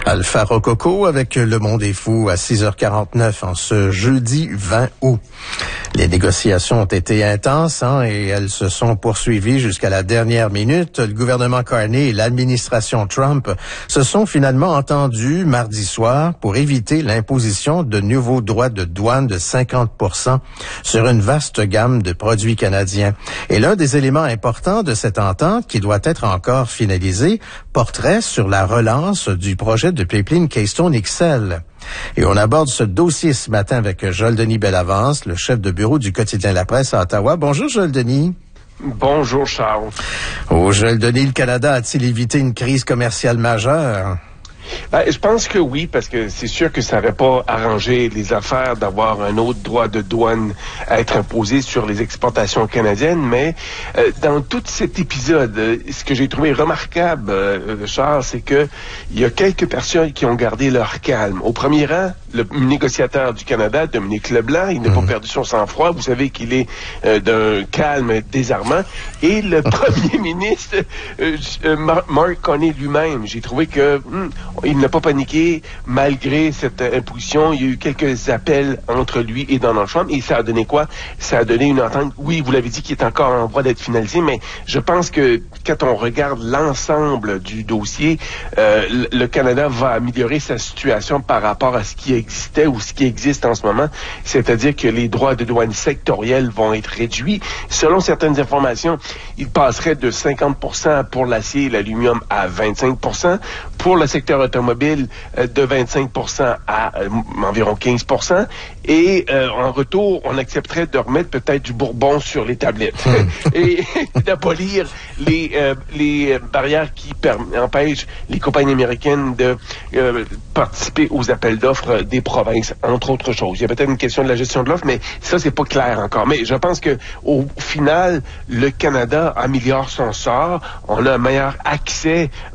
Alpha Rococo avec Le Monde est fou à 6h49 en ce jeudi 20 août. Les négociations ont été intenses et elles se sont poursuivies jusqu'à la dernière minute. Le gouvernement Carney et l'administration Trump se sont finalement entendus mardi soir pour éviter l'imposition de nouveaux droits de douane de 50% sur une vaste gamme de produits canadiens. Et l'un des éléments importants de cette entente, qui doit être encore finalisé, porterait sur la relance du projet de pipeline Keystone XL. Et on aborde ce dossier ce matin avec Joël-Denis Bellavance, le chef de bureau du quotidien La Presse à Ottawa. Bonjour Joël-Denis. Bonjour Charles. Oh Joël-Denis, le Canada a-t-il évité une crise commerciale majeure? Je pense que oui, parce que c'est sûr que ça n'aurait pas arrangé les affaires d'avoir un autre droit de douane à être imposé sur les exportations canadiennes, mais dans tout cet épisode, ce que j'ai trouvé remarquable, Charles, c'est que il y a quelques personnes qui ont gardé leur calme. Au premier rang, le négociateur du Canada, Dominique Leblanc, il n'a pas perdu son sang-froid. Vous savez qu'il est d'un calme désarmant. Et le premier ministre, Mark Carney lui-même, j'ai trouvé que il n'a pas paniqué malgré cette imposition. Il y a eu quelques appels entre lui et Donald Trump. Et ça a donné quoi? Ça a donné une entente. Oui, vous l'avez dit, qui est encore en voie d'être finalisé, mais je pense que quand on regarde l'ensemble du dossier, le Canada va améliorer sa situation par rapport à ce qui existait ou ce qui existe en ce moment. C'est-à-dire que les droits de douane sectoriels vont être réduits. Selon certaines informations, ils passeraient de 50% pour l'acier et l'aluminium à 25%. Pour le secteur automobile, de 25% à environ 15%. Et en retour, on accepterait de remettre peut-être du bourbon sur les tablettes et d'abolir les barrières qui empêchent les compagnies américaines de participer aux appels d'offres des provinces, entre autres choses. Il y a peut-être une question de la gestion de l'offre, mais ça, c'est pas clair encore. Mais je pense que au final, le Canada améliore son sort. On a un meilleur accès